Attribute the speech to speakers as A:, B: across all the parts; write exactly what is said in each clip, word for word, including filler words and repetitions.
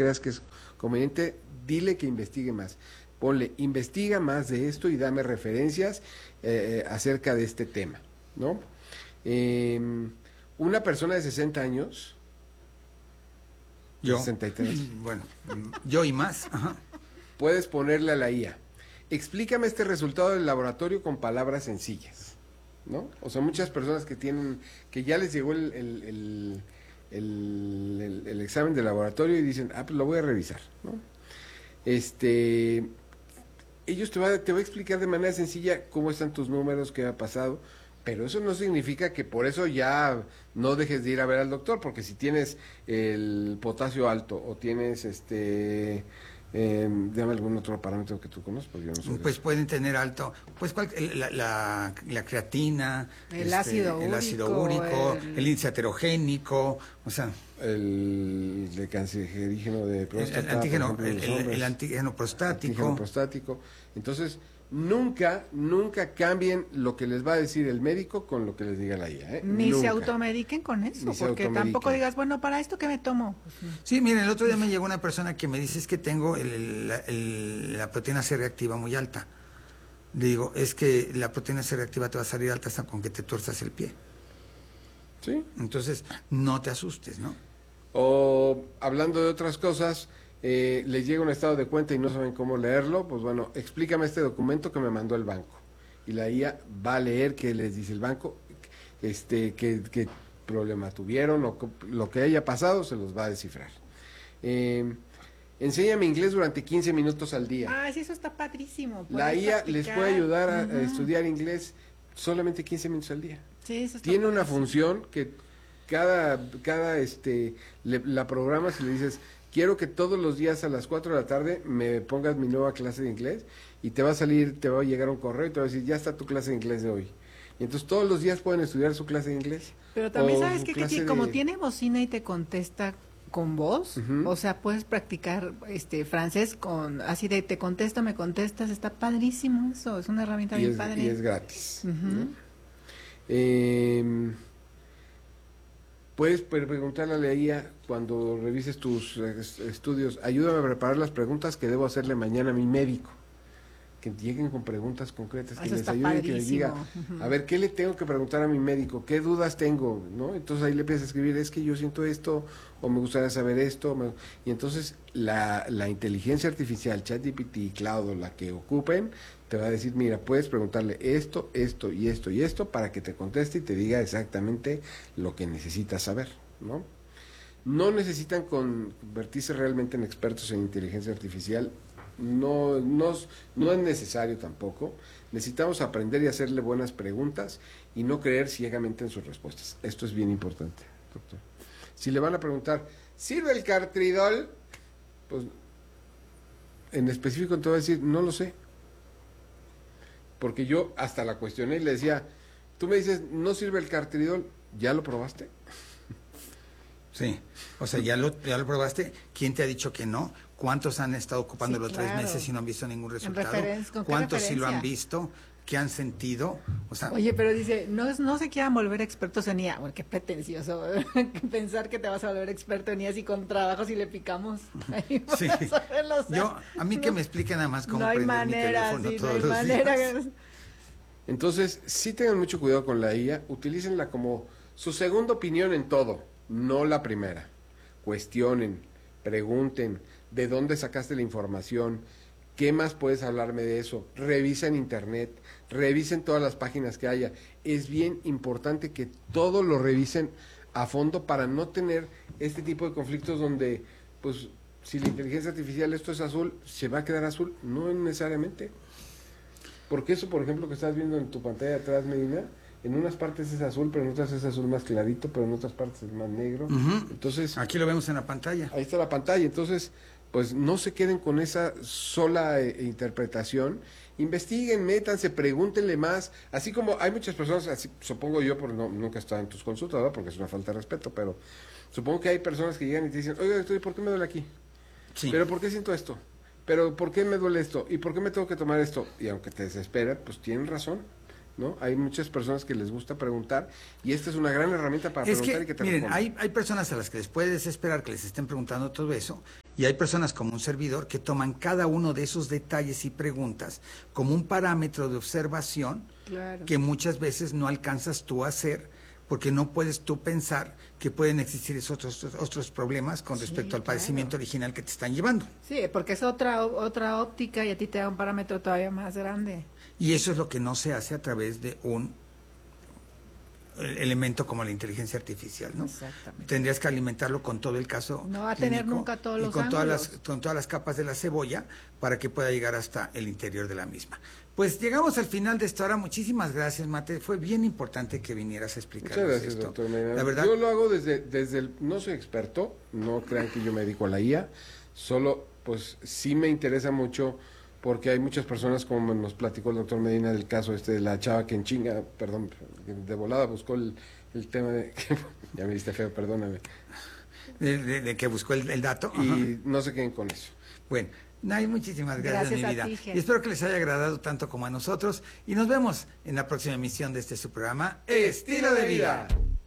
A: creas que es conveniente, dile que investigue más. Ponle, investiga más de esto y dame referencias eh, acerca de este tema, ¿no? Eh, una persona de sesenta años...
B: Yo.
A: sesenta y tres.
B: Bueno, yo y más. Ajá.
A: Puedes ponerle a la I A, explícame este resultado del laboratorio con palabras sencillas, ¿no? O sea, muchas personas que tienen, que ya les llegó el, el, el, el, el, el examen de laboratorio y dicen, ah, pues lo voy a revisar, ¿no? Este, ellos te va, te va a explicar de manera sencilla cómo están tus números, qué ha pasado, pero eso no significa que por eso ya no dejes de ir a ver al doctor, porque si tienes el potasio alto o tienes este... Eh, dame algún otro parámetro que tú conozcas, porque yo no sé.
B: Pues pueden tener alto, pues cual, la, la, la creatina,
C: el,
B: este,
C: ácido,
B: el
C: úrico,
B: ácido úrico, el, el índice heterogénico, o sea,
A: el de cancerígeno de próstata,
B: el, el antígeno,
A: ejemplo,
B: el, el, el antígeno prostático.
A: Antígeno prostático. Entonces, nunca, nunca cambien lo que les va a decir el médico con lo que les diga la I A, ¿eh?
C: Ni
A: nunca.
C: se automediquen con eso,
A: Ni se
C: porque
A: automediquen.
C: tampoco digas, bueno, ¿para esto qué me tomo?
B: Sí, miren, el otro día me llegó una persona que me dice es que tengo el, el, el, la proteína C reactiva muy alta. Le digo, es que la proteína C reactiva te va a salir alta hasta con que te tuerzas el pie.
A: Sí.
B: Entonces, no te asustes, ¿no?
A: O hablando de otras cosas, eh, les llega un estado de cuenta y no saben cómo leerlo, pues bueno, explícame este documento que me mandó el banco. Y la I A va a leer qué les dice el banco, este, qué, qué problema tuvieron o lo que haya pasado, se los va a descifrar. Eh, enséñame inglés durante quince minutos al día.
C: Ah, sí, eso está padrísimo.
A: La I A
C: practicar.
A: les puede ayudar a,
C: uh-huh.
A: a estudiar inglés solamente quince minutos al día.
C: Sí, eso está
A: Tiene una
C: padrísimo.
A: función que cada, cada este, le, la programas y le dices, quiero que todos los días a las cuatro de la tarde me pongas mi nueva clase de inglés y te va a salir, te va a llegar un correo y te va a decir, ya está tu clase de inglés de hoy. Y entonces todos los días pueden estudiar su clase de inglés.
C: Pero también
A: o
C: sabes
A: su
C: que,
A: clase
C: que como
A: de-
C: tiene bocina y te contesta con voz,
A: Ujú.
C: o sea, puedes practicar este francés con así de te contesto, me contestas, está padrísimo eso, es una herramienta
A: y
C: bien
A: es,
C: padre.
A: y es gratis.
C: Ujú.
A: ¿no? Eh, puedes pre- preguntarle a la I A cuando revises tus eh, est- estudios, ayúdame a preparar las preguntas que debo hacerle mañana a mi médico. Que lleguen con preguntas concretas, que
C: Eso
A: les
C: está
A: ayuden, que les diga,
C: padrísimo. Ujú.
A: a ver, ¿qué le tengo que preguntar a mi médico? ¿Qué dudas tengo? ¿No? Entonces ahí le empiezas a escribir, es que yo siento esto, o me gustaría saber esto, me- y entonces la, la inteligencia artificial, ChatGPT, Cloud, o la que ocupen, te va a decir, mira, puedes preguntarle esto, esto y esto y esto para que te conteste y te diga exactamente lo que necesitas saber, ¿no? No necesitan convertirse realmente en expertos en inteligencia artificial, no, no, no es necesario tampoco. Necesitamos aprender y hacerle buenas preguntas y no creer ciegamente en sus respuestas. Esto es bien importante, doctor. Si le van a preguntar, ¿sirve el Cartridol? Pues en específico te va a decir, no lo sé. Porque yo hasta la cuestioné y le decía, tú me dices, no sirve el Cartridol, ¿ya lo probaste?
B: Sí, o sea, ya lo, ya lo probaste. ¿Quién te ha dicho que no? ¿Cuántos han estado ocupándolo
C: Sí,
B: tres
C: claro.
B: meses y no han visto ningún resultado?
C: referen- ¿con qué
B: ¿Cuántos sí lo
C: referencia?
B: han visto? ¿Qué han sentido? O sea,
C: Oye, pero dice, no, es- no se quieran volver expertos en I A. Bueno, qué pretencioso pensar que te vas a volver experto en I A si con trabajo si le picamos. Ahí
B: sí.
C: vas a verlo, o sea,
B: Yo, a mí que
C: no-
B: me explique nada más cómo
C: no hay
B: prender
C: manera,
B: mi teléfono
C: sí, no
B: todos
C: hay
B: los
C: manera.
B: días.
A: Entonces, sí tengan mucho cuidado con la I A, utilícenla como su segunda opinión en todo, no la primera. Cuestionen, pregunten, ¿de dónde sacaste la información? ¿Qué más puedes hablarme de eso? Revisen internet, revisen todas las páginas que haya. Es bien importante que todo lo revisen a fondo para no tener este tipo de conflictos donde, pues, si la inteligencia artificial esto es azul, ¿se va a quedar azul? No necesariamente. Porque eso, por ejemplo, que estás viendo en tu pantalla de atrás, Medina, en unas partes es azul, pero en otras es azul más clarito, pero en otras partes es más negro.
B: Ujú.
A: Entonces,
B: Aquí lo vemos en la pantalla.
A: ahí está la pantalla. Entonces, pues no se queden con esa sola eh, interpretación. Investiguen, métanse, pregúntenle más. Así como hay muchas personas, así, supongo yo, porque no, nunca he estado en tus consultas, ¿verdad? Porque es una falta de respeto, pero supongo que hay personas que llegan y te dicen, oiga, doctor, ¿y por qué me duele aquí?
B: Sí.
A: ¿Pero por qué siento esto? ¿Pero por qué me duele esto? ¿Y por qué me tengo que tomar esto? Y aunque te desespera, pues tienen razón, ¿no? Hay muchas personas que les gusta preguntar y esta es una gran herramienta para
B: Es
A: preguntar
B: que,
A: y que te
B: miren,
A: respondan.
B: hay, hay personas a las que les puede desesperar que les estén preguntando todo eso Y hay personas como un servidor que toman cada uno de esos detalles y preguntas como un parámetro de observación
C: Claro.
B: que muchas veces no alcanzas tú a hacer, porque no puedes tú pensar que pueden existir esos otros, otros problemas con
C: Sí,
B: respecto al
C: claro.
B: padecimiento original que te están llevando.
C: Sí, porque es otra otra óptica y a ti te da un parámetro todavía más grande.
B: Y eso es lo que no se hace a través de un eh, elemento como la inteligencia artificial, ¿no?
C: Exactamente.
B: Tendrías que alimentarlo con todo el caso
C: No va a tener
B: clínico
C: nunca todos
B: y
C: los
B: con todas las
C: ángulos.
B: con todas las capas de la cebolla para que pueda llegar hasta el interior de la misma. Pues llegamos al final de esta hora. Muchísimas gracias, Mate. Fue bien importante que vinieras a explicarnos
A: Muchas gracias,
B: esto.
A: doctor Medina.
B: La verdad,
A: Yo lo hago desde, desde el, no soy experto, no crean que yo me dedico a la I A, solo pues sí me interesa mucho porque hay muchas personas, como nos platicó el doctor Medina del caso este de la chava que en chinga, perdón, de volada buscó el, el tema de, ya me diste feo, perdóname,
B: de, de- de que buscó el, el dato. Ajá.
A: y no se queden con eso.
B: Bueno, Nay, muchísimas gracias,
C: Gracias
B: mi
C: a
B: vida.
C: ti, Ger.
B: Y espero que les haya agradado tanto como a nosotros. Y nos vemos en la próxima emisión de este su programa, Estilo de Vida.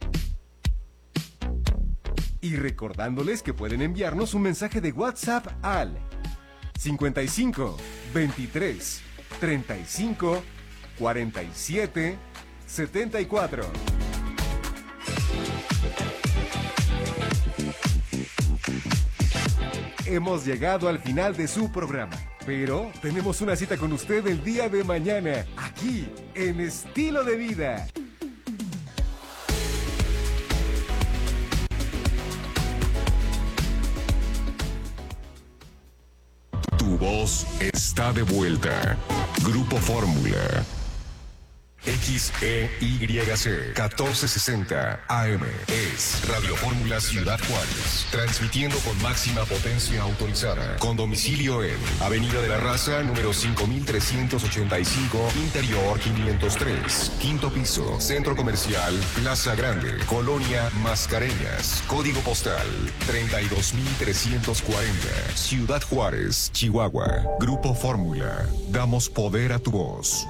D: Y recordándoles que pueden enviarnos un mensaje de WhatsApp al cincuenta y cinco, veintitrés, treinta y cinco, cuarenta y siete, setenta y cuatro. Hemos llegado al final de su programa, pero tenemos una cita con usted el día de mañana, aquí en Estilo de Vida.
E: Tu voz está de vuelta. Grupo Fórmula. X E Y C catorce sesenta A M es Radio Fórmula Ciudad Juárez, transmitiendo con máxima potencia autorizada, con domicilio en Avenida de la Raza, número cinco mil trescientos ochenta y cinco, Interior quinientos tres, quinto piso, Centro Comercial Plaza Grande, Colonia Mascareñas, código postal treinta y dos mil trescientos cuarenta, Ciudad Juárez, Chihuahua. Grupo Fórmula, damos poder a tu voz.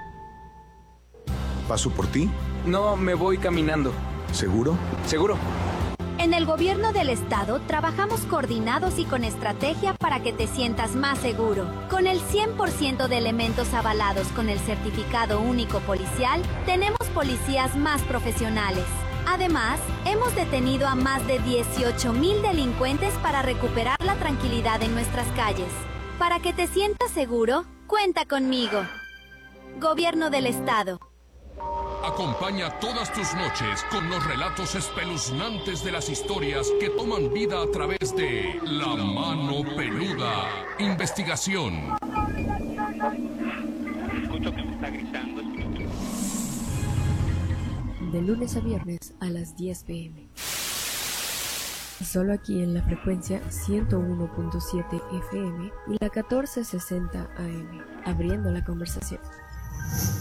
F: ¿Paso por ti?
G: No, me voy caminando.
F: ¿Seguro?
G: ¿Seguro?
H: En el gobierno del estado trabajamos coordinados y con estrategia para que te sientas más seguro. Con el cien por ciento de elementos avalados con el certificado único policial, tenemos policías más profesionales. Además, hemos detenido a más de dieciocho mil delincuentes para recuperar la tranquilidad en nuestras calles. Para que te sientas seguro, cuenta conmigo. Gobierno del estado.
I: Acompaña todas tus noches con los relatos espeluznantes de las historias que toman vida a través de La Mano Peluda. Investigación.
J: Escucho que me está gritando.
K: De lunes a viernes a las diez pe eme. Solo aquí en la frecuencia ciento uno punto siete efe eme y la catorce sesenta a eme. Abriendo la conversación.